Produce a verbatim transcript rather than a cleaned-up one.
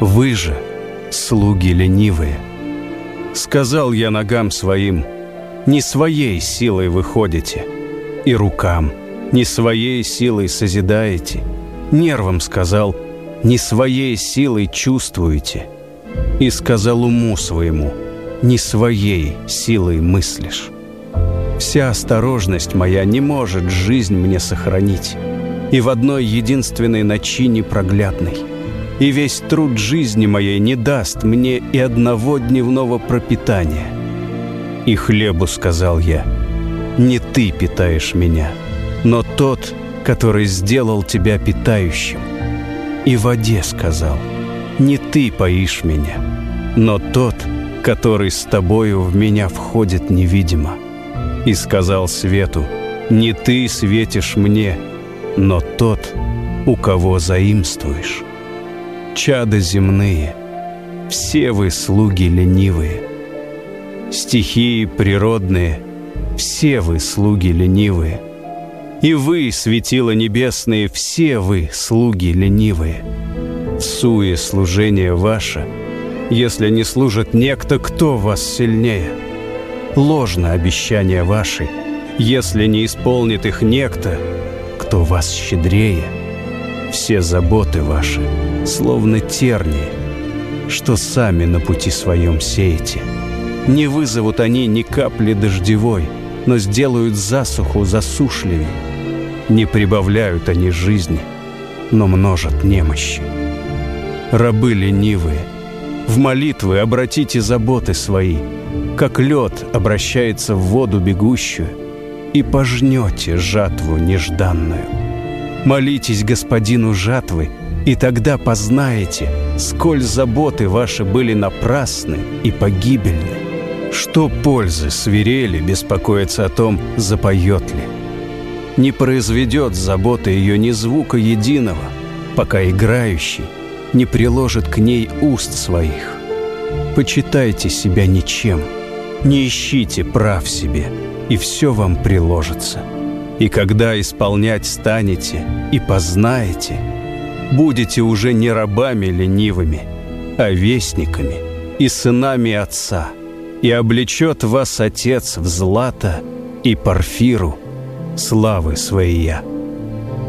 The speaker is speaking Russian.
Вы же, слуги ленивые, сказал я ногам своим, не своей силой вы ходите, и рукам не своей силой созидаете, нервам сказал, не своей силой чувствуете, и сказал уму своему, не своей силой мыслишь. Вся осторожность моя не может жизнь мне сохранить, и в одной единственной ночи непроглядной, и весь труд жизни моей не даст мне и одного дневного пропитания. И хлебу сказал я, не ты питаешь меня, но тот, который сделал тебя питающим. И воде сказал, не ты поишь меня, но тот, который с тобою в меня входит невидимо. И сказал свету, не ты светишь мне, но тот, у кого заимствуешь. Чада земные, все вы слуги ленивые. Стихии природные, все вы слуги ленивые. И вы, светила небесные, все вы слуги ленивые. В суе служение ваше, если не служит некто, кто вас сильнее. Ложно обещания ваши, если не исполнит их некто, кто вас щедрее. Все заботы ваши, словно тернии, что сами на пути своем сеете. Не вызовут они ни капли дождевой, но сделают засуху засушливей. Не прибавляют они жизни, но множат немощи. Рабы ленивые, в молитвы обратите заботы свои, как лед обращается в воду бегущую, и пожнете жатву нежданную. Молитесь Господину жатвы, и тогда познаете, сколь заботы ваши были напрасны и погибельны. Что пользы свирели беспокоиться о том, запоет ли? Не произведет забота ее ни звука единого, пока играющий не приложит к ней уст своих. Почитайте себя ничем, не ищите прав себе, и все вам приложится. И когда исполнять станете и познаете, будете уже не рабами ленивыми, а вестниками и сынами Отца, и облечет вас Отец в злато и порфиру славы своей.